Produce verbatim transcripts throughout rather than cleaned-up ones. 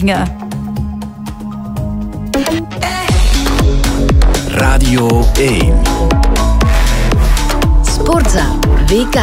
uitdagingen. Radio één. Sportza W K.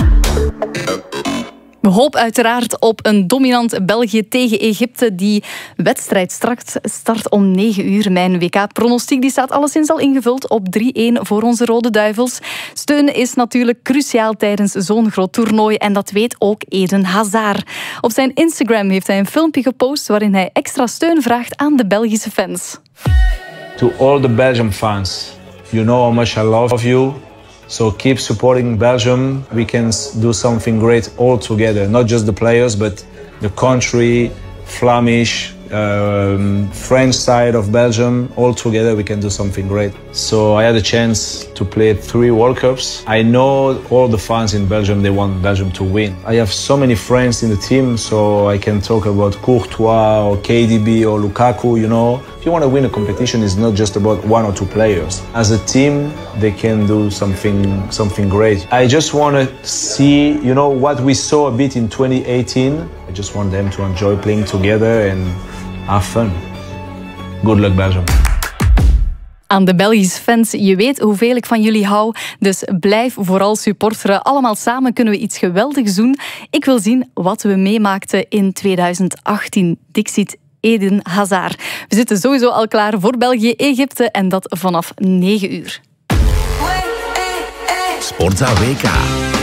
We hopen uiteraard op een dominant België tegen Egypte. Die wedstrijd straks start om negen uur. Mijn W K-pronostiek die staat alleszins al ingevuld op drie-een voor onze Rode Duivels. Steun is natuurlijk cruciaal tijdens zo'n groot toernooi. En dat weet ook Eden Hazard. Op zijn Instagram heeft hij een filmpje gepost waarin hij extra steun vraagt aan de Belgische fans. To all the Belgian fans, you know how much I love you. So keep supporting Belgium. We can do something great all together. Not just the players, but the country, Flemish, um, French side of Belgium. All together we can do something great. So I had a chance to play three World Cups. I know all the fans in Belgium, they want Belgium to win. I have so many friends in the team, so I can talk about Courtois or K D B or Lukaku, you know. If you want to win a competition, it's not just about one or two players. As a team, they can do something something great. I just want to see, you know, what we saw a bit in twenty eighteen. I just want them to enjoy playing together and have fun. Good luck, Belgium. Aan de Belgische fans, je weet hoeveel ik van jullie hou. Dus blijf vooral supporteren. Allemaal samen kunnen we iets geweldigs doen. Ik wil zien wat we meemaakten in tweeduizend achttien. Dixit Eden Hazard. We zitten sowieso al klaar voor België-Egypte en dat vanaf negen uur. Sportza W K.